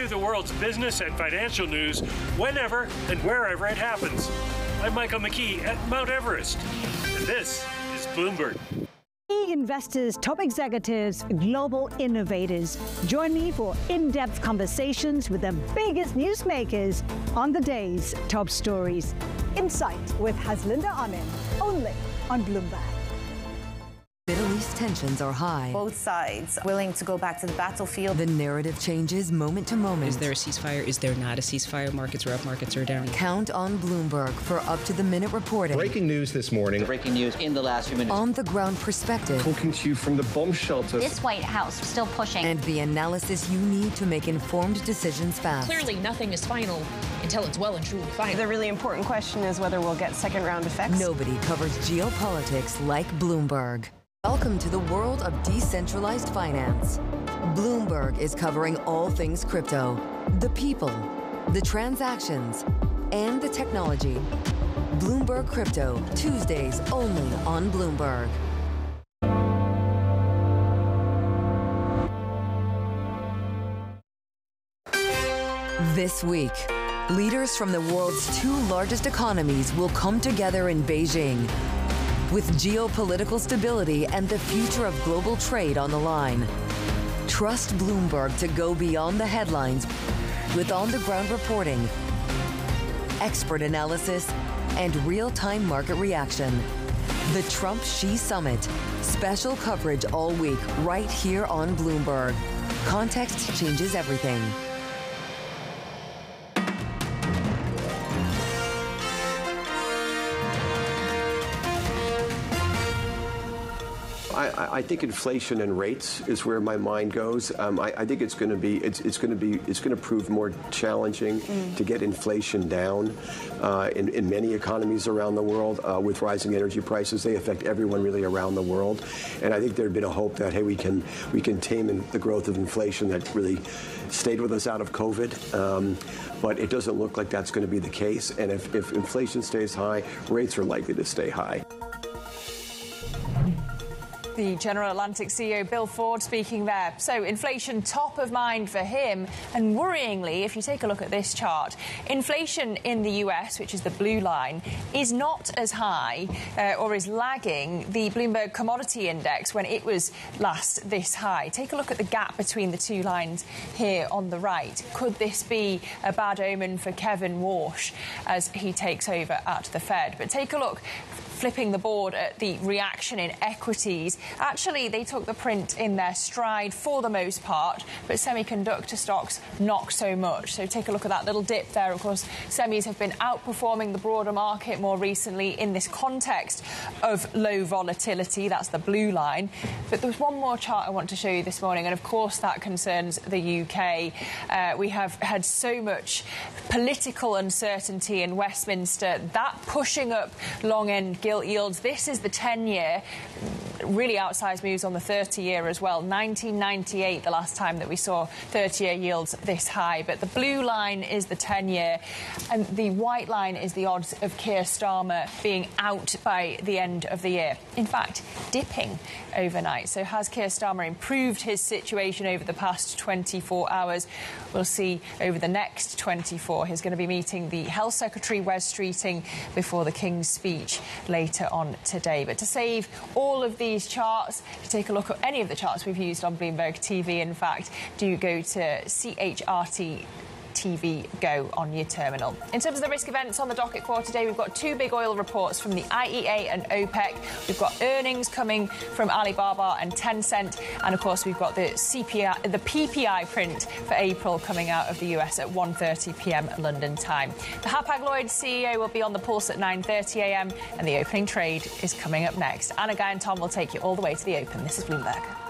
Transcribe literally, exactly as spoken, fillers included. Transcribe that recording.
you the world's business and financial news whenever and wherever it happens. I'm Michael McKee at Mount Everest, and this is Bloomberg. Investors, top executives, global innovators. Join me for in-depth conversations with the biggest newsmakers on the day's top stories. Insight with Haslinda Amin, only on Bloomberg. Middle East tensions are high. Both sides willing to go back to the battlefield. The narrative changes moment to moment. Is there a ceasefire? Is there not a ceasefire? Markets are up, markets are down. Count on Bloomberg for up-to-the-minute reporting. Breaking news this morning. Breaking news in the last few minutes. On-the-ground perspective. Talking to you from the bomb shelter. This White House still pushing. And the analysis you need to make informed decisions fast. Clearly, nothing is final until it's well and truly final. The really important question is whether we'll get second-round effects. Nobody covers geopolitics like Bloomberg. Welcome to the world of decentralized finance. Bloomberg is covering all things crypto, the people, the transactions, and the technology. Bloomberg Crypto, Tuesdays only on Bloomberg. This week, leaders from the world's two largest economies will come together in Beijing. With geopolitical stability and the future of global trade on the line. Trust Bloomberg to go beyond the headlines with on-the-ground reporting, expert analysis, and real-time market reaction. The Trump-Xi Summit. Special coverage all week right here on Bloomberg. Context changes everything. I, I think inflation and rates is where my mind goes. Um, I, I think it's going to be it's, it's going to be it's going to prove more challenging mm. to get inflation down uh, in, in many economies around the world. Uh, with rising energy prices, they affect everyone really around the world. And I think there'd been a hope that hey, we can we can tame in the growth of inflation that really stayed with us out of COVID. Um, but it doesn't look like that's going to be the case. And if, if inflation stays high, rates are likely to stay high. The General Atlantic C E O, Bill Ford, speaking there. So inflation top of mind for him. And worryingly, if you take a look at this chart, inflation in the U S, which is the blue line, is not as high uh, or is lagging the Bloomberg Commodity Index when it was last this high. Take a look at the gap between the two lines here on the right. Could this be a bad omen for Kevin Warsh as he takes over at the Fed? But take a look. Flipping the board at the reaction in equities. Actually, they took the print in their stride for the most part, but semiconductor stocks not so much. So take a look at that little dip there. Of course, semis have been outperforming the broader market more recently in this context of low volatility. That's the blue line. But there's one more chart I want to show you this morning, and of course that concerns the U K. Uh, we have had so much political uncertainty in Westminster, that pushing up long-end gilt yields. This is the ten-year, really outsized moves on the thirty-year as well. nineteen ninety-eight, the last time that we saw thirty-year yields this high. But the blue line is the ten-year, and the white line is the odds of Keir Starmer being out by the end of the year. In fact, dipping overnight. So has Keir Starmer improved his situation over the past twenty-four hours? We'll see over the next twenty-four. He's going to be meeting the Health Secretary, Wes Streeting, before the King's speech later on today. But to save all of these charts, to take a look at any of the charts we've used on Bloomberg T V, in fact, do go to C H R T T V Go on your terminal. In terms of the risk events on the docket for today, we've got two big oil reports from the I E A and OPEC. We've got earnings coming from Alibaba and Tencent, and of course we've got the C P I, the P P I print for April coming out of the U S at one thirty p m London time. The Hapag-Lloyd C E O will be on the pulse at nine thirty a m and the opening trade is coming up next. Anna Guy and Tom will take you all the way to the open. This is Bloomberg.